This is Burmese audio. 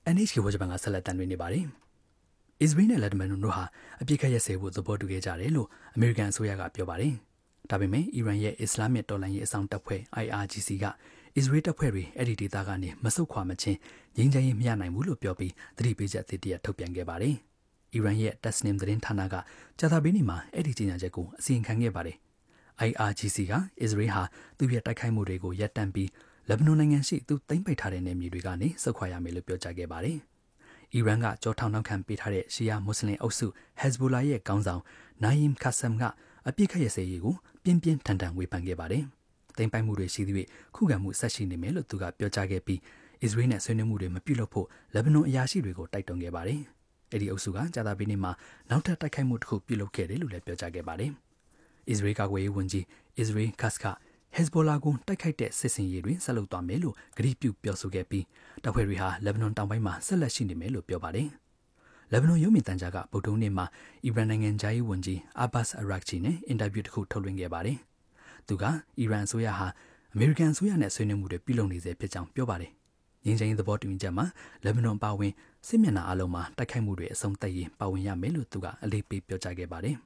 NHK ဝါဂျပန်ကဆက်လက်တမ်းနေပါတယ်။ အစ္စရေးနဲ့လက်ဘနွန်တို့ဟာအပြစ်ခတ်ရစဲဖို့သဘောတူခဲ့ကြတယ်လို့အမေရိကန်အစိုးရကပြောပါတယ်။ဒါပေမဲ့အီရန်ရဲ့အစ္စလာမစ်တော်လှန်ရေးအဆောင်တပ်ဖွဲ့ IRGC ကအစ္စရေးတပ်ဖွဲ့တွေအဲ့ဒီဒေသကနေမဆုတ်ခွာမချင်းငြိမ်းချမ်းရေးမရနိုင်ဘူးလို့ပြောပြီးသတိပေးချက်အသစ်တရထုတ်ပြန်ခဲ့ပါတယ်။အီရန်ရဲ့ Tasnim သတင်းဌာနကကြာသပတေးနေ့မှာအဲ့ဒီကြေညာချက်ကိုအစီရင်ခံခဲ့ပါတယ်။ IRGC ကအစ္စရေးဟာသူ့ရဲ့တိုက်ခိုက်မှုတွေကိုရပ်တန့်ပြီးလက်ဘနွန်နိုင်ငံရှိသူသိမ်းပိုက်ထားတဲ့နယ်မြေတွေကနေဆုတ်ခွာရမယ်လို့ပြောကြားခဲ့ပါတယ်။အီရန်ကကြောထောင်နောက်ခံပေးထားတဲ့ရှီယာမွတ်စလင်အုပ်စု Hezbollah ရဲ့ခေါင်းဆောင် Naim Qassem ကအပြစ်ခတ်ရစဲရေးကိုပြင်းပြင်းထန်ထန်ဝေဖန်ခဲ့ပါတယ်။သိမ်းပိုက်မှုတွေရှိသည့်ခုခံမှုဆက်ရှိနေမယ်လို့သူကပြောကြားခဲ့ပြီးအစ္စရေးနဲ့ဆွေးနွေးမှုတွေမပြုလုပ်ဖို့လက်ဘနွန်အရာရှိတွေကိုတိုက်တွန်းခဲ့ပါတယ်။အဲ့ဒီအုပ်စုကကြာသပတေးနေ့မှာနောက်ထပ်တိုက်ခိုက်မှုတစ်ခုပြုလုပ်ခဲ့တယ်လို့လည်းပြောကြားခဲ့ပါတယ်။အစ္စရေးကာကွယ်ရေးဝန်ကြီး Israel Katz က Hezbollah ကိုတိုက်ခိုက်တဲ့စစ်စင်ရေးတွေဆက်လုပ်သွားမယ်လို့ဂရုပြုပြောဆိုခဲ့ပြီးတပ်ဖွဲ့တွေဟာလက်ဘနွန်တောင်ပိုင်းမှာဆက်လက်ရှိနေမယ်လို့ပြောပါတယ်။လက်ဘနွန်ရုပ်မြင်သံကြားကဗုဒ္ဓနေ့မှာအီရန်နိုင်ငံသားရေးဝန်ကြီး Abbas Araghchi နဲ့အင်တာဗျူးတစ်ခုထုတ်လွှင့်ခဲ့ပါတယ်။သူကအီရန်အစိုးရဟာအမေရိကန်အစိုးရနဲ့ဆွေးနွေးမှုတွေပြုလုပ်နေစေဖြစ်ကြောင်းပြောပါတယ်။ငြိမ်းချမ်းရေးသဘောတူညီချက်မှာလက်ဘနွန်ပါဝင်စစ်မျက်နှာအလုံးမှာတိုက်ခိုက်မှုတွေအဆုံးသတ်ရေးပါဝင်ရမယ်လို့သူကအလေးပေးပြောကြားခဲ့ပါတယ်။